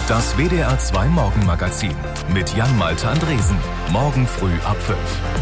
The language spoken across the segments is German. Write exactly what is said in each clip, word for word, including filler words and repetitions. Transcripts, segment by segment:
Das W D R zwei Morgenmagazin mit Jan-Malte Andresen. Morgen früh ab fünf.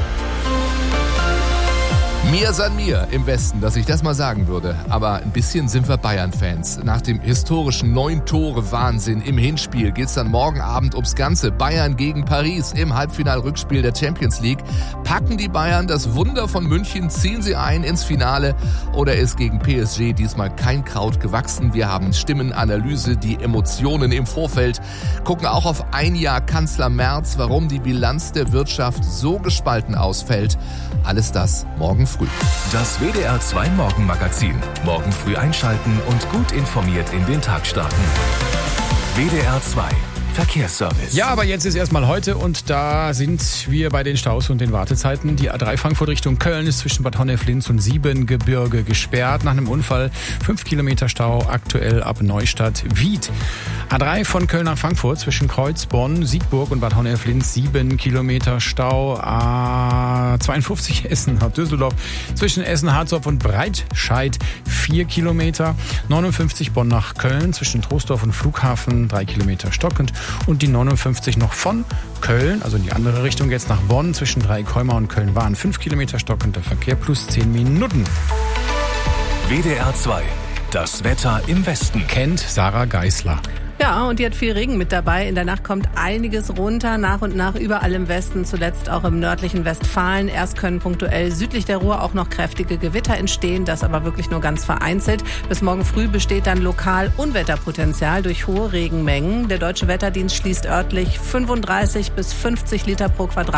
Mir san mir im Westen, dass ich das mal sagen würde. Aber ein bisschen sind wir Bayern-Fans. Nach dem historischen Neun-Tore-Wahnsinn im Hinspiel geht's dann morgen Abend ums Ganze. Bayern gegen Paris im Halbfinal-Rückspiel der Champions League. Packen die Bayern das Wunder von München, ziehen sie ein ins Finale oder ist gegen P S G diesmal kein Kraut gewachsen? Wir haben Stimmenanalyse, die Emotionen im Vorfeld, gucken auch auf ein Jahr Kanzler Merz, warum die Bilanz der Wirtschaft so gespalten ausfällt. Alles das morgen früh. Das W D R zwei Morgenmagazin. Morgen früh einschalten und gut informiert in den Tag starten. W D R zwei Verkehrsservice. Ja, aber jetzt ist erstmal heute und da sind wir bei den Staus und den Wartezeiten. Die A drei Frankfurt Richtung Köln ist zwischen Bad Honnef-Linz und Siebengebirge gesperrt. Nach einem Unfall fünf Kilometer Stau, aktuell ab Neustadt-Wied. A drei von Köln nach Frankfurt zwischen Kreuzbonn, Siegburg und Bad Honnef-Linz sieben Kilometer Stau. A zweiundfünfzig Essen nach Düsseldorf zwischen Essen-Harzopf und Breitscheid vier Kilometer. neunundfünfzig Bonn nach Köln zwischen Troisdorf und Flughafen drei Kilometer stockend. Und die neunundfünfzig noch von Köln, also in die andere Richtung jetzt nach Bonn zwischen Dreikolmer und Köln-Wahn fünf Kilometer stockender Verkehr plus zehn Minuten. W D R zwei. Das Wetter im Westen. Kennt Sarah Geisler. Ja, und die hat viel Regen mit dabei. In der Nacht kommt einiges runter, nach und nach überall im Westen, zuletzt auch im nördlichen Westfalen. Erst können punktuell südlich der Ruhr auch noch kräftige Gewitter entstehen, das aber wirklich nur ganz vereinzelt. Bis morgen früh besteht dann lokal Unwetterpotenzial durch hohe Regenmengen. Der Deutsche Wetterdienst schließt örtlich fünfunddreißig bis fünfzig Liter pro Quadratmeter